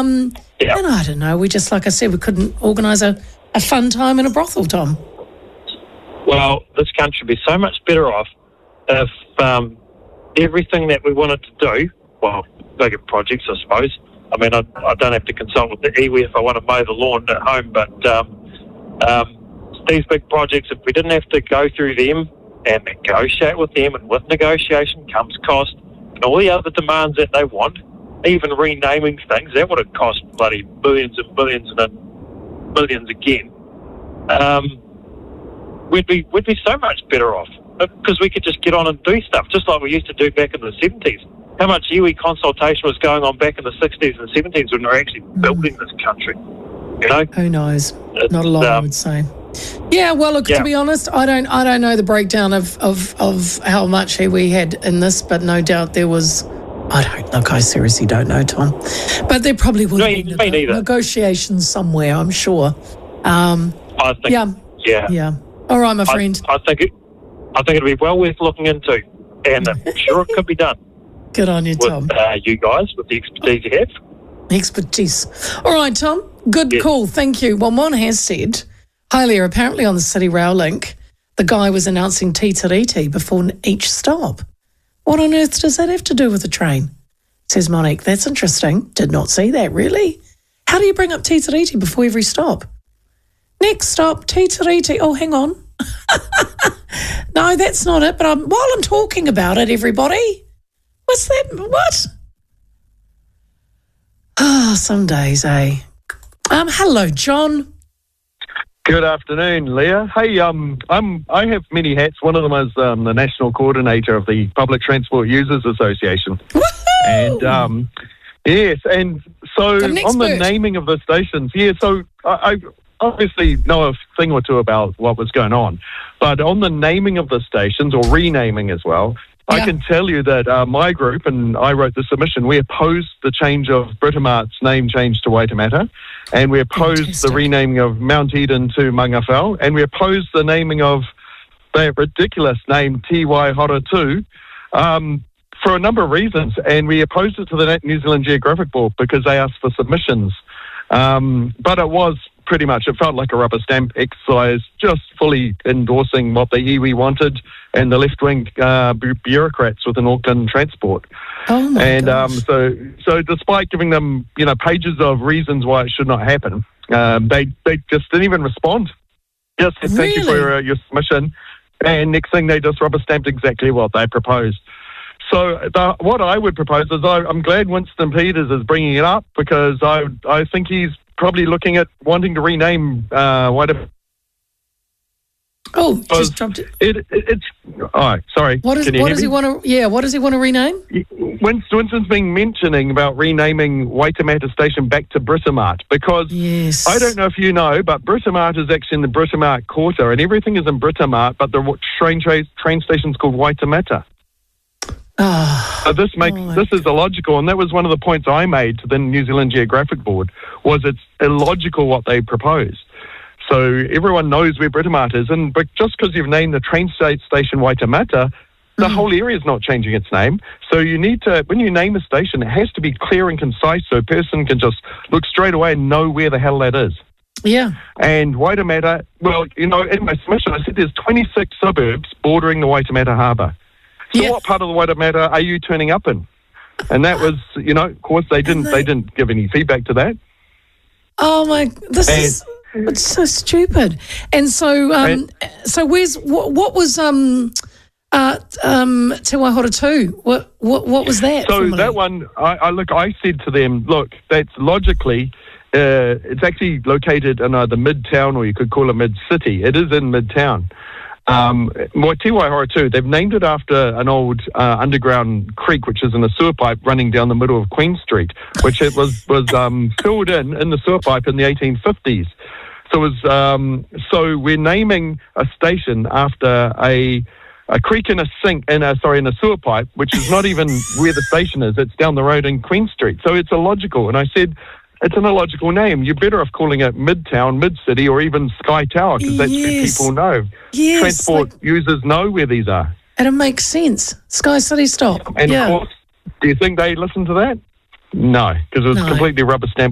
And I don't know, we just, like I said, we couldn't organise a fun time in a brothel, Tom. Well, this country would be so much better off if everything that we wanted to do, well, bigger projects, I suppose. I mean, I don't have to consult with the iwi if I want to mow the lawn at home, but these big projects, if we didn't have to go through them and negotiate with them, and with negotiation comes cost and all the other demands that they want, even renaming things, that would have cost bloody billions and billions and then millions again. We'd be so much better off because we could just get on and do stuff, just like we used to do back in the 70s. How much iwi consultation was going on back in the 60s and 70s when we were actually building this country, you know? Who knows? Not a lot, I would say. Yeah, well, look, to be honest, I don't know the breakdown of how much we had in this, but no doubt there was. I seriously don't know, Tom. But there probably would have been negotiations somewhere, I'm sure. I think. Yeah. All right, my friend. I think it'd be well worth looking into, and I'm sure it could be done. Good on you, Tom. With you guys, with the expertise you have. Expertise. All right, Tom. Good call. Thank you. Well, Mon has said, Hilaire, apparently on the City Rail link, the guy was announcing Tiriti before each stop. What on earth does that have to do with the train? Says Monique. That's interesting. Did not see that, really. How do you bring up Tiriti before every stop? Next stop, Tiriti. Oh, hang on. No, that's not it. But while I'm talking about it, everybody, what's that? What? Some days, eh? Hello, John. Good afternoon, Leah. Hey, I have many hats. One of them is the national coordinator of the Public Transport Users Association. Woohoo! And yes, and so on the naming of the stations, so I obviously know a thing or two about what was going on, but on the naming of the stations, or renaming as well, I can tell you that my group, and I wrote the submission, we opposed the change of Britamart's name change to Waitemata, and we opposed the renaming of Mount Eden to Mangawhau, and we opposed the naming of that ridiculous name Te Waihoratu for a number of reasons, and we opposed it to the New Zealand Geographic Board because they asked for submissions. But it was pretty much, it felt like a rubber stamp exercise, just fully endorsing what the iwi wanted and the left-wing bureaucrats within Auckland Transport. Oh my gosh. So despite giving them, pages of reasons why it should not happen, they just didn't even respond. Just said, thank you for your submission. And next thing, they just rubber stamped exactly what they proposed. So what I would propose is I'm glad Winston Peters is bringing it up, because I think he's probably looking at wanting to rename Waitemata. Oh, just dropped it. It's sorry. What does he want to rename? Winston's been mentioning about renaming Waitemata Station back to Britomart, because I don't know if you know, but Britomart is actually in the Britomart Quarter, and everything is in Britomart, but the train station's called Waitemata. So this is illogical, and that was one of the points I made to the New Zealand Geographic Board, was it's illogical what they proposed. So everyone knows where Britomart is, but just because you've named the train station Waitemata, the whole area is not changing its name. So you need to, when you name a station, it has to be clear and concise so a person can just look straight away and know where the hell that is. Yeah. And Waitemata, well, in my submission, I said there's 26 suburbs bordering the Waitemata Harbour. So what part of the Waitemata are you turning up in? And that was, of course, they didn't give any feedback to that. Oh my! It's so stupid. And so, so what was Te Waihoratu? What was that? So that one, I said to them, look, that's logically, it's actually located in either Midtown, or you could call it Mid-City. It is in Midtown. Te Waihoratu, they've named it after an old underground creek, which is in a sewer pipe running down the middle of Queen Street, which it was filled in the sewer pipe in the 1850s. So we're naming a station after a creek in a sewer pipe, which is not even where the station is. It's down the road in Queen Street. So it's illogical. And I said, it's an illogical name. You're better off calling it Midtown, Mid-City, or even Sky Tower, because that's where people know. Yes, Transport users know where these are. And it makes sense. Sky City stop. And of course, do you think they listen to that? No, because it was completely rubber stamped